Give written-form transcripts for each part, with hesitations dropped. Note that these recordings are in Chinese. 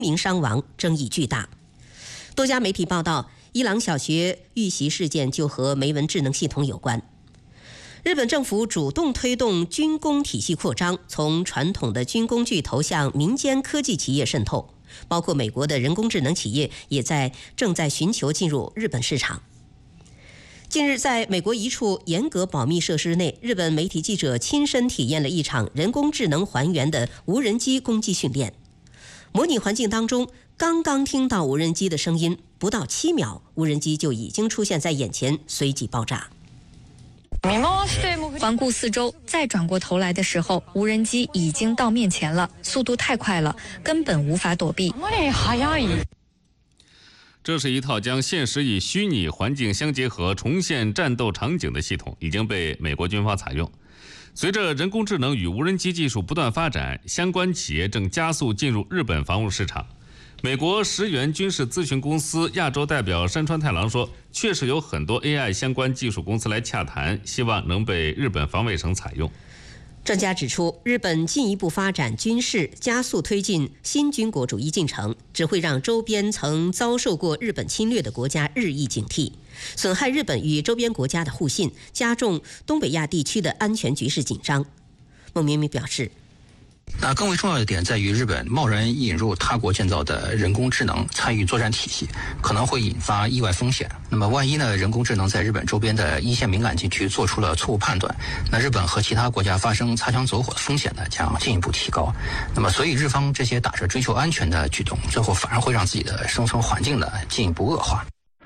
名伤亡，争议巨大。多家媒体报道，伊朗小学遇袭事件就和梅文智能系统有关。日本政府主动推动军工体系扩张，从传统的军工巨头向民间科技企业渗透，包括美国的人工智能企业也正在寻求进入日本市场。近日，在美国一处严格保密设施内，日本媒体记者亲身体验了一场人工智能还原的无人机攻击训练。模拟环境当中，刚刚听到无人机的声音，不到7秒，无人机就已经出现在眼前，随即爆炸。 环顾四周，再转过头来的时候，无人机已经到面前了，速度太快了，根本无法躲避。 这是一套将现实与虚拟环境相结合、重现战斗场景的系统，已经被美国军方采用。随着人工智能与无人机技术不断发展，相关企业正加速进入日本防务市场。美国石原军事咨询公司亚洲代表山川太郎说，确实有很多 AI 相关技术公司来洽谈，希望能被日本防卫省采用。 专家指出，日本进一步发展军事，加速推进新军国主义进程，只会让周边曾遭受过日本侵略的国家日益警惕，损害日本与周边国家的互信，加重东北亚地区的安全局势紧张。孟明明表示， 更为重要的点在于，日本贸然引入他国建造的人工智能参与作战体系，可能会引发意外风险。那么万一呢，人工智能在日本周边的一线敏感地区做出了错误判断，那日本和其他国家发生擦枪走火的风险呢，将进一步提高。那么所以日方这些打着追求安全的举动，最后反而会让自己的生存环境呢进一步恶化。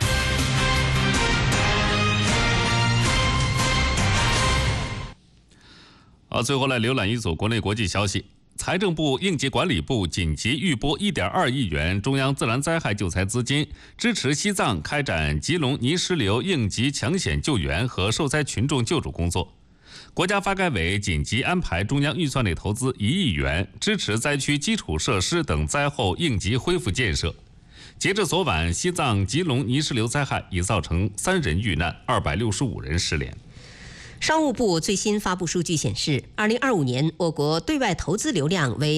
最后来浏览一组国内国际消息。财政部、应急管理部紧急预拨1.2亿元中央自然灾害救灾资金，支持西藏开展吉隆泥石流应急抢险救援和受灾群众救助工作。国家发改委紧急安排中央预算内投资1亿元，支持灾区基础设施等灾后应急恢复建设。截至昨晚，西藏吉隆泥石流灾害已造成3人遇难，265人失联。 商务部最新发布数据显示，2025年我国对外投资流量为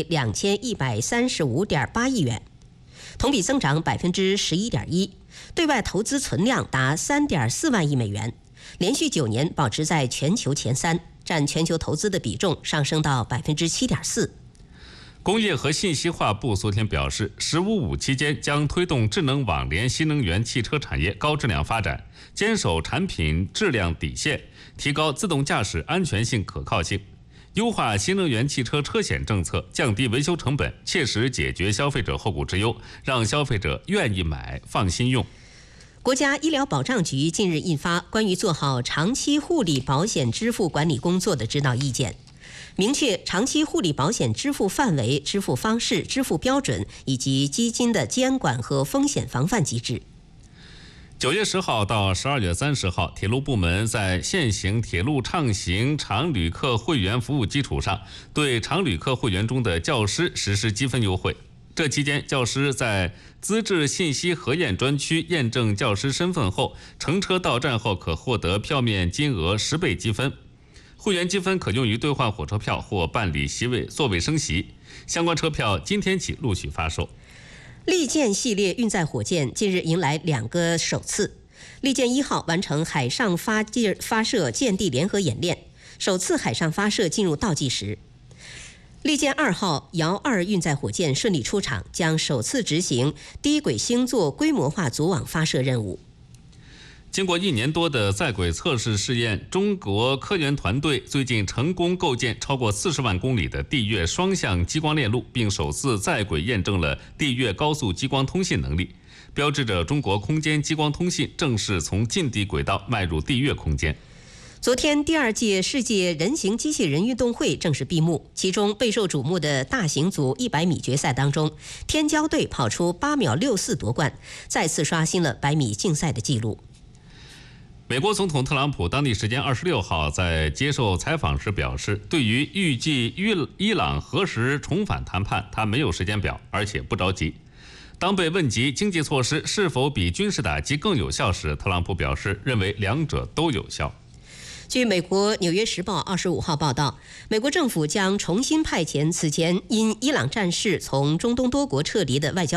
2135.8亿元，同比增长11.1%，对外投资存量达3.4万亿美元，连续9年保持在全球前3，占全球投资的比重上升到7.4%。 工业和信息化部昨天表示，“15+5”期间将推动智能网联新能源汽车产业高质量发展，坚守产品质量底线，提高自动驾驶安全性可靠性，优化新能源汽车车险政策，降低维修成本，切实解决消费者后顾之忧，让消费者愿意买、放心用。 国家医疗保障局近日印发关于做好长期护理保险支付管理工作的指导意见，明确长期护理保险支付范围、支付方式、支付标准以及基金的监管和风险防范机制。 9月10号到12月30号，铁路部门在现行铁路畅行常旅客会员服务基础上，对常旅客会员中的教师实施积分优惠。这期间，教师在资质信息核验专区验证教师身份后，乘车到站后可获得票面金额10倍积分。会员积分可用于兑换火车票或办理座位升席，相关车票今天起陆续发售。 利剑系列运载火箭近日迎来2个首次，利剑1号完成海上发射舰地联合演练，首次海上发射进入倒计时。利剑2号遥2运载火箭顺利出厂，将首次执行低轨星座规模化组网发射任务。 经过1年多的在轨测试试验，中国科研团队最近成功构建超过40万公里的地月双向激光链路，并首次在轨验证了地月高速激光通信能力，标志着中国空间激光通信正式从近地轨道迈入地月空间。 昨天，第2届世界人形机器人运动会正式闭幕，其中备受瞩目的大型组100米决赛当中，天骄队跑出8秒64夺冠，再次刷新了100米竞赛的纪录。 美国总统特朗普当地时间26号在接受采访时表示，对于预计伊朗何时重返谈判，他没有时间表，而且不着急。当被问及经济措施是否比军事打击更有效时，特朗普表示认为2者都有效。 据美国《纽约时报》25号报道，美国政府将重新派遣此前因伊朗战事从中东多国撤离的外交